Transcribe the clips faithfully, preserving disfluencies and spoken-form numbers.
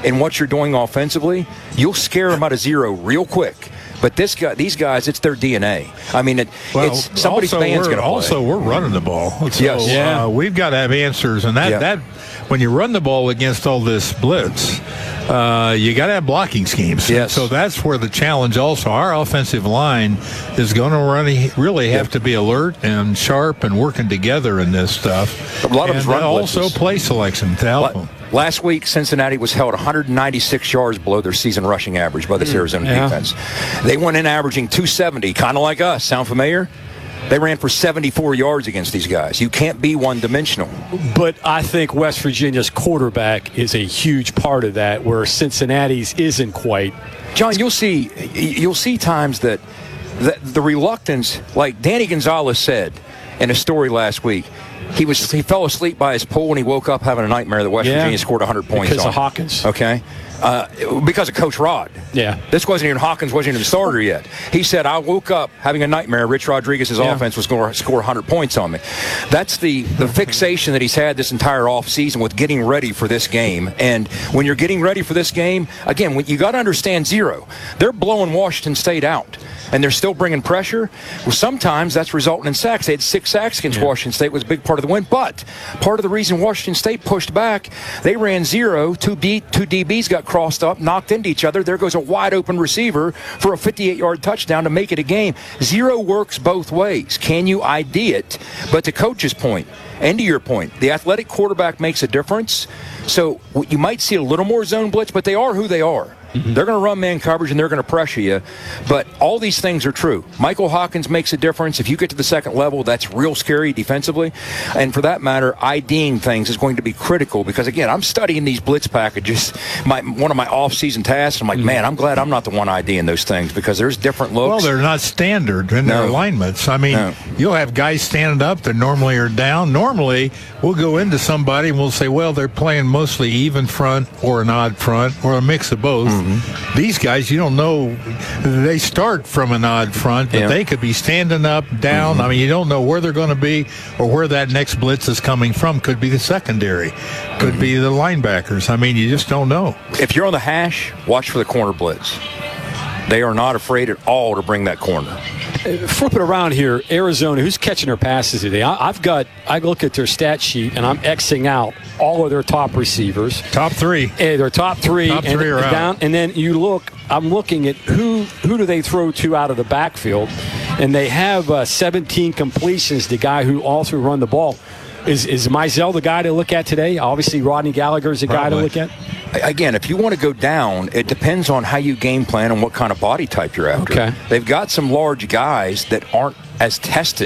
in what you're doing offensively, you'll scare them out of zero real quick. But this guy, these guys, it's their D N A. I mean, it, well, it's somebody's band's going to play. Also, we're running the ball. So, yes. yeah. uh, we've got to have answers. And that, yeah. that when you run the ball against all this blitz, uh, you got to have blocking schemes. Yes. So that's where the challenge also. Our offensive line is going to really, really have yeah. to be alert and sharp and working together in this stuff. A lot of and us run also blitzes. play selection to help them. Last week, Cincinnati was held one hundred ninety-six yards below their season rushing average by this mm, Arizona yeah. defense. They went in averaging two seventy, kind of like us. Sound familiar? They ran for seventy-four yards against these guys. You can't be one-dimensional. But I think West Virginia's quarterback is a huge part of that, where Cincinnati's isn't quite. John, you'll see, you'll see times that the, the reluctance, like Danny Gonzalez said in a story last week, He was he fell asleep by his pool and he woke up having a nightmare that West yeah, Virginia scored one hundred points because on. of Hawkins. Okay. Uh, because of Coach Rod. Yeah. This wasn't even Hawkins, wasn't even the starter yet. He said, I woke up having a nightmare. Rich Rodriguez's yeah. offense was going to score one hundred points on me. That's the, the fixation that he's had this entire offseason with getting ready for this game. And when you're getting ready for this game, again, when, you got to understand zero. They're blowing Washington State out. And they're still bringing pressure. Well, sometimes that's resulting in sacks. They had six sacks against yeah. Washington State. Was a big part of the win. But part of the reason Washington State pushed back, they ran zero. Two, D, two D Bs got crossed up, knocked into each other. There goes a wide-open receiver for a fifty-eight-yard touchdown to make it a game. Zero works both ways. Can you I D it? But to Coach's point, and to your point, the athletic quarterback makes a difference. So you might see a little more zone blitz, but they are who they are. Mm-hmm. They're going to run man coverage and they're going to pressure you. But all these things are true. Michael Hawkins makes a difference. If you get to the second level, that's real scary defensively. And for that matter, IDing things is going to be critical because, again, I'm studying these blitz packages. My one of my off-season tasks, I'm like, mm-hmm. man, I'm glad I'm not the one IDing those things because there's different looks. Well, they're not standard in no. their alignments. I mean, no. you'll have guys standing up that normally are down. Normally, we'll go into somebody and we'll say, well, they're playing mostly even front or an odd front or a mix of both. Mm-hmm. These guys, you don't know. They start from an odd front, but yeah. they could be standing up, down. Mm-hmm. I mean, you don't know where they're going to be or where that next blitz is coming from. Could be the secondary. Could mm-hmm. be the linebackers. I mean, you just don't know. If you're on the hash, watch for the corner blitz. They are not afraid at all to bring that corner. Flip it around here. Arizona, who's catching their passes today? I, I've got, I look at their stat sheet, and I'm Xing out all of their top receivers. Top three. Hey, their top three. Top and, three are and down, out. And then you look, I'm looking at who who do they throw to out of the backfield, and they have uh, seventeen completions, the guy who also run the ball. Is is Mizell the guy to look at today? Obviously, Rodney Gallagher is the guy to look at. Again, if you want to go down, it depends on how you game plan and what kind of body type you're after. Okay. They've got some large guys that aren't as tested.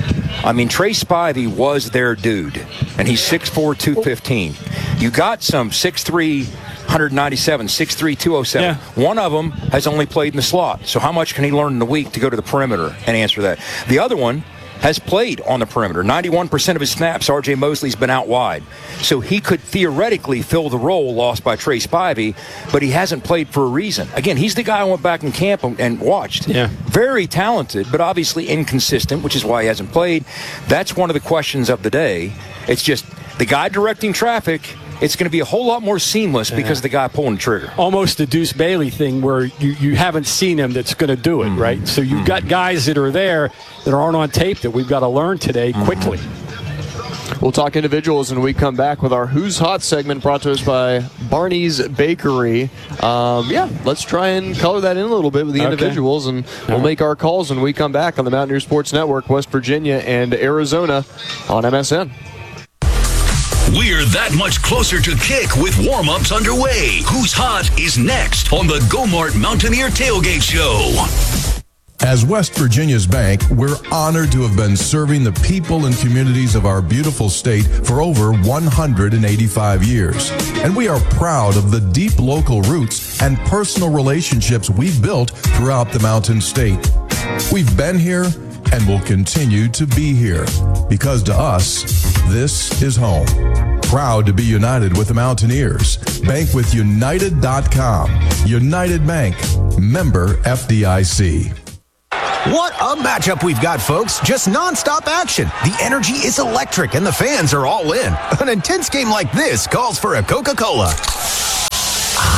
I mean, Trey Spivey was their dude, and he's six four, two fifteen. You got some six three, one ninety-seven, six three, two oh seven. Yeah. One of them has only played in the slot. So how much can he learn in a week to go to the perimeter and answer that? The other one has played on the perimeter. ninety-one percent of his snaps, R J Mosley's been out wide. So he could theoretically fill the role lost by Trey Spivey, but he hasn't played for a reason. Again, he's the guy I went back in camp and watched. Yeah. Very talented, but obviously inconsistent, which is why he hasn't played. That's one of the questions of the day. It's just the guy directing traffic. It's going to be a whole lot more seamless because yeah. of the guy pulling the trigger. Almost the Deuce Bailey thing where you, you haven't seen him that's going to do it, mm-hmm. right? So you've mm-hmm. got guys that are there that aren't on tape that we've got to learn today mm-hmm. quickly. We'll talk individuals when we come back with our Who's Hot segment brought to us by Barney's Bakery. Um, yeah, let's try and color that in a little bit with the okay. individuals, and we'll right. make our calls when we come back on the Mountaineer Sports Network, West Virginia and Arizona on M S N. We're that much closer to kick with warm-ups underway. Who's Hot is next on the Go-Mart Mountaineer Tailgate Show. As West Virginia's bank, we're honored to have been serving the people and communities of our beautiful state for over one hundred eighty-five years. And we are proud of the deep local roots and personal relationships we've built throughout the Mountain State. We've been here and will continue to be here because to us, this is home. Proud to be united with the Mountaineers. Bank with United dot com. United Bank. Member F D I C. What a matchup we've got, folks. Just nonstop action. The energy is electric and the fans are all in. An intense game like this calls for a Coca-Cola.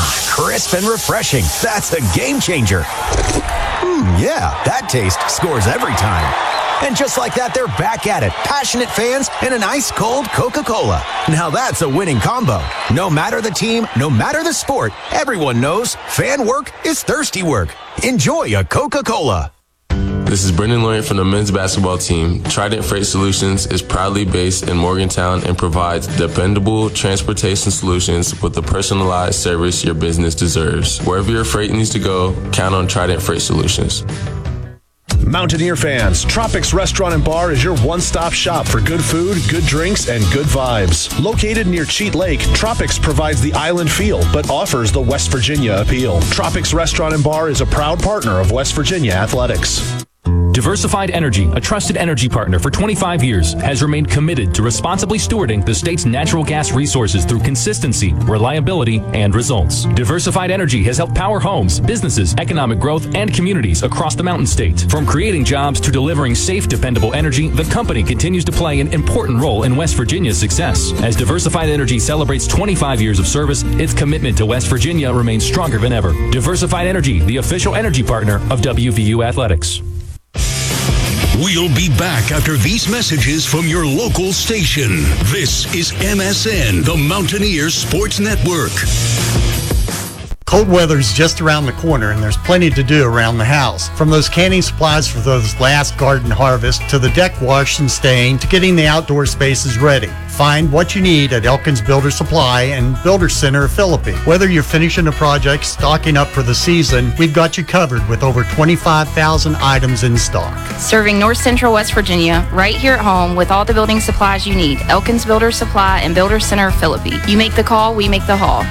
crisp and refreshing. That's a game changer. Mmm, yeah, that taste scores every time. And just like that, they're back at it. Passionate fans and an ice-cold Coca-Cola. Now that's a winning combo. No matter the team, no matter the sport, everyone knows fan work is thirsty work. Enjoy a Coca-Cola. This is Brendan Lloyd from the men's basketball team. Trident Freight Solutions is proudly based in Morgantown and provides dependable transportation solutions with the personalized service your business deserves. Wherever your freight needs to go, count on Trident Freight Solutions. Mountaineer fans, Tropics Restaurant and Bar is your one-stop shop for good food, good drinks, and good vibes. Located near Cheat Lake, Tropics provides the island feel, but offers the West Virginia appeal. Tropics Restaurant and Bar is a proud partner of West Virginia Athletics. Diversified Energy, a trusted energy partner for twenty-five years, has remained committed to responsibly stewarding the state's natural gas resources through consistency, reliability, and results. Diversified Energy has helped power homes, businesses, economic growth, and communities across the Mountain State. From creating jobs to delivering safe, dependable energy, the company continues to play an important role in West Virginia's success. As Diversified Energy celebrates twenty-five years of service, its commitment to West Virginia remains stronger than ever. Diversified Energy, the official energy partner of W V U Athletics. We'll be back after these messages from your local station. This is M S N, the Mountaineers Sports Network. Cold weather's just around the corner, and there's plenty to do around the house. From those canning supplies for those last garden harvests, to the deck wash and stain, to getting the outdoor spaces ready. Find what you need at Elkins Builder Supply and Builder Center of Philippi. Whether you're finishing a project, stocking up for the season, we've got you covered with over twenty-five thousand items in stock. Serving North Central West Virginia, right here at home with all the building supplies you need. Elkins Builder Supply and Builder Center of Philippi. You make the call, we make the haul.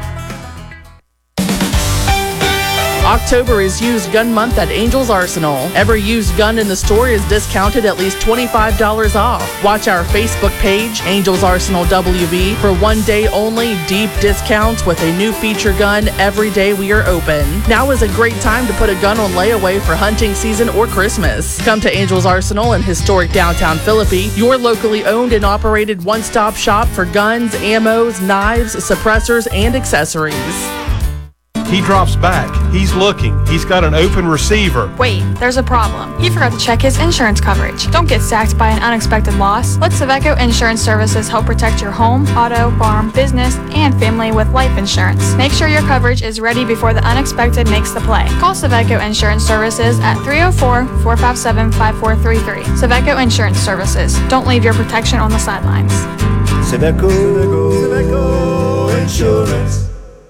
October is Used Gun Month at Angels Arsenal. Every used gun in the store is discounted at least twenty-five dollars off. Watch our Facebook page, Angels Arsenal W V, for one day only deep discounts with a new feature gun every day we are open. Now is a great time to put a gun on layaway for hunting season or Christmas. Come to Angels Arsenal in historic downtown Philippi, your locally owned and operated one-stop shop for guns, ammos, knives, suppressors, and accessories. He drops back. He's looking. He's got an open receiver. Wait, there's a problem. He forgot to check his insurance coverage. Don't get sacked by an unexpected loss. Let Saveco Insurance Services help protect your home, auto, farm, business, and family with life insurance. Make sure your coverage is ready before the unexpected makes the play. Call Saveco Insurance Services at three oh four, four five seven, five four three three. Saveco Insurance Services. Don't leave your protection on the sidelines. Saveco, Saveco Insurance.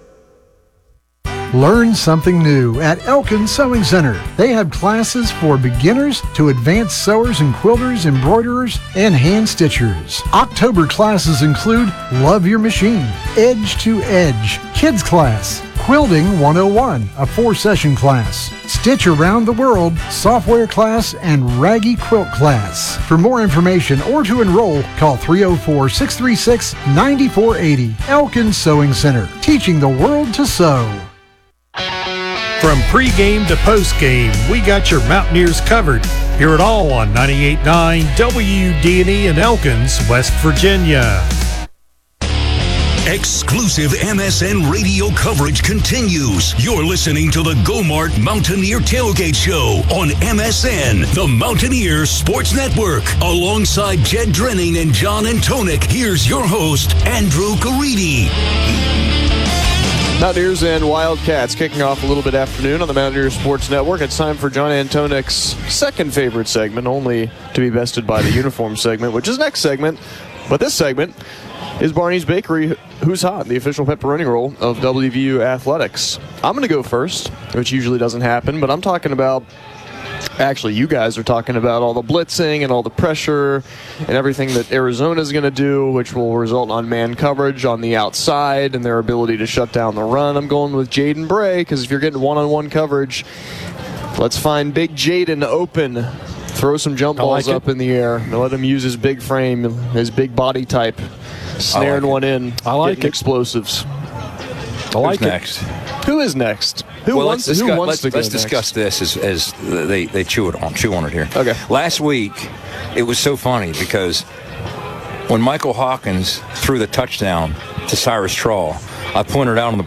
Learn something new at Elkins Sewing Center. They have classes for beginners to advanced sewers and quilters, embroiderers, and hand stitchers. October classes include Love Your Machine, Edge to Edge, Kids Class, Quilting one oh one, a four-session class, Stitch Around the World, Software Class, and Raggy Quilt Class. For more information or to enroll, call three oh four, six three six, nine four eight oh. Elkins Sewing Center, teaching the world to sew. From pregame to postgame, we got your Mountaineers covered. Hear it all on ninety-eight point nine W D and E in Elkins, West Virginia. Exclusive M S N radio coverage continues. You're listening to the Go-Mart Mountaineer Tailgate Show on M S N, the Mountaineer Sports Network. Alongside Jed Drenning and John Antonik, here's your host, Andrew Caridi. Mountaineers and Wildcats kicking off a little bit afternoon on the Mountaineers Sports Network. It's time for John Antonik's second favorite segment, only to be bested by the uniform segment, which is next segment. But this segment is Barney's Bakery, Who's Hot, the official pepperoni roll of W V U Athletics. I'm going to go first, which usually doesn't happen, but I'm talking about Actually, you guys are talking about all the blitzing and all the pressure and everything that Arizona is going to do, which will result on man coverage on the outside and their ability to shut down the run. I'm going with Jaden Bray, because if you're getting one-on-one coverage, let's find big Jaden open. Throw some jump balls like up in the air. Let him use his big frame, his big body type, snaring like one in. I like it. Explosives. I like Who's it. next? Who is next? Who well, wants, let's, who discuss, wants let's, to go let's next? discuss this as, as they, they chew it on chew on it here. Okay. Last week, it was so funny because when Michael Hawkins threw the touchdown to Cyrus Trawl, I pointed out on the